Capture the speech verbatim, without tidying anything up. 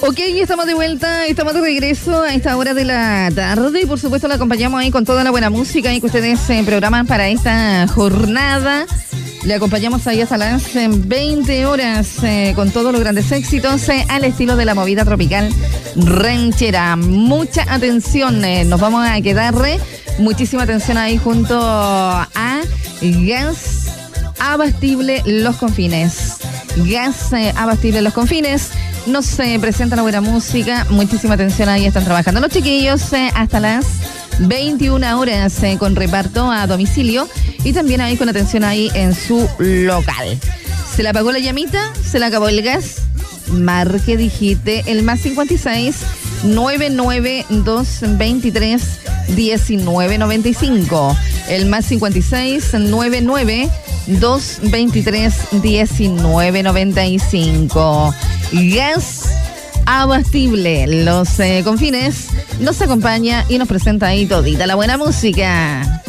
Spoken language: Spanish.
Ok, estamos de vuelta, estamos de regreso a esta hora de la tarde y por supuesto la acompañamos ahí con toda la buena música y que ustedes eh, programan para esta jornada. Le acompañamos ahí hasta las eh, veinte horas eh, con todos los grandes éxitos eh, al estilo de la movida tropical ranchera. Mucha atención, eh, nos vamos a quedar, eh, muchísima atención ahí junto a Gas Abastible Los Confines. Gas eh, Abastible Los Confines. Nos eh, presenta la buena música, muchísima atención, ahí están trabajando los chiquillos eh, hasta las veintiuna horas eh, con reparto a domicilio y también ahí con atención ahí en su local. ¿Se le apagó la llamita? ¿Se le acabó el gas? Marque, digite el más cincuenta y seis, noventa y nueve, doscientos veintitrés, diecinueve noventa y cinco. El más cincuenta y seis, noventa y nueve, doscientos veintitrés, diecinueve noventa y cinco. Gas Abastible Los eh, Confines nos acompaña y nos presenta ahí todita la buena música.